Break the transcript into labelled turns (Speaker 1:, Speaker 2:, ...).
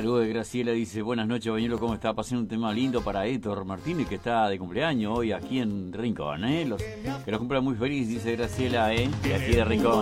Speaker 1: Saludos de Graciela, dice, buenas noches, Bañuelo, ¿cómo está? Pasando un tema lindo para Héctor Martínez, que está de cumpleaños hoy aquí en Rincón, que los cumpla muy feliz, dice Graciela, de aquí de Rincón.